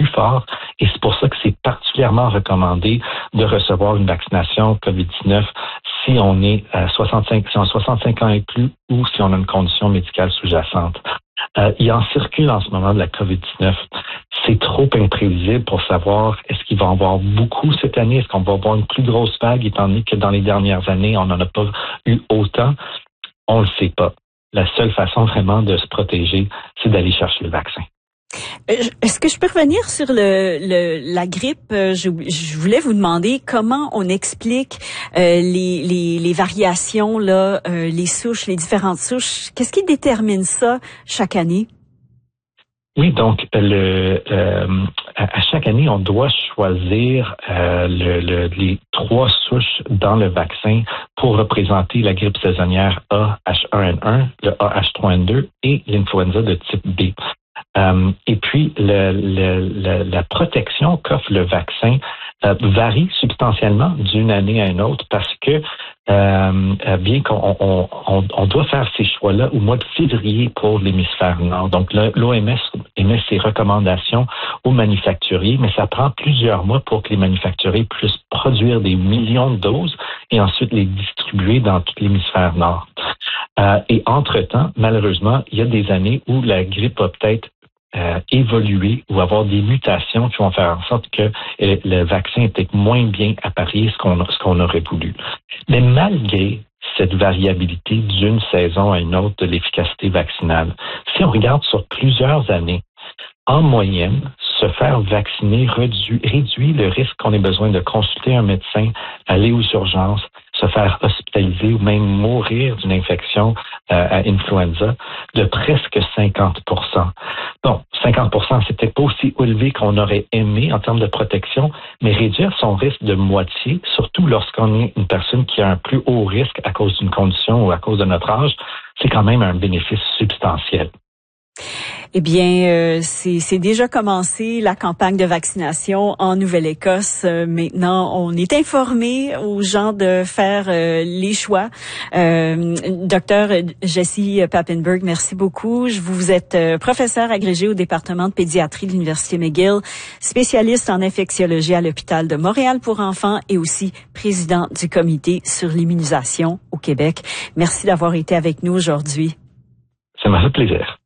plus fort et c'est pour ça que c'est particulièrement recommandé de recevoir une vaccination COVID-19 si on est à 65 ans et plus ou si on a une condition médicale sous-jacente. Il en circule en ce moment de la COVID-19. C'est trop imprévisible pour savoir est-ce qu'il va en avoir beaucoup cette année, est-ce qu'on va avoir une plus grosse vague, étant donné que dans les dernières années, on n'en a pas eu autant. On le sait pas. La seule façon vraiment de se protéger, c'est d'aller chercher le vaccin. Est-ce que je peux revenir sur la grippe? Je voulais vous demander comment on explique les variations, là, les souches, les différentes souches. Qu'est-ce qui détermine ça chaque année? Oui, donc à chaque année, on doit choisir les 3 souches dans le vaccin pour représenter la grippe saisonnière A H1N1, le AH3N2 et l'influenza de type B. Et puis, la protection qu'offre le vaccin varie substantiellement d'une année à une autre parce que bien qu'on doit faire ces choix-là au mois de février pour l'hémisphère nord. Donc, l'OMS émet ses recommandations aux manufacturiers, mais ça prend plusieurs mois pour que les manufacturiers puissent produire des millions de doses et ensuite les distribuer dans tout l'hémisphère nord. Et entre-temps, malheureusement, il y a des années où la grippe a peut-être évoluer ou avoir des mutations qui vont faire en sorte que le vaccin est peut-être moins bien apparié ce qu'on aurait voulu. Mais malgré cette variabilité d'une saison à une autre de l'efficacité vaccinale, si on regarde sur plusieurs années, en moyenne, se faire vacciner réduit le risque qu'on ait besoin de consulter un médecin, aller aux urgences, se faire hospitaliser ou même mourir d'une infection à influenza de presque 50%. Bon, 50%, c'est peut-être pas aussi élevé qu'on aurait aimé en termes de protection, mais réduire son risque de moitié, surtout lorsqu'on est une personne qui a un plus haut risque à cause d'une condition ou à cause de notre âge, c'est quand même un bénéfice substantiel. Eh bien, c'est déjà commencé la campagne de vaccination en Nouvelle-Écosse. Maintenant, on est informé aux gens de faire les choix. Docteur Jessie Papenburg, merci beaucoup. Vous êtes professeur agrégé au département de pédiatrie de l'Université McGill, spécialiste en infectiologie à l'hôpital de Montréal pour enfants et aussi président du comité sur l'immunisation au Québec. Merci d'avoir été avec nous aujourd'hui. Ça m'a fait plaisir.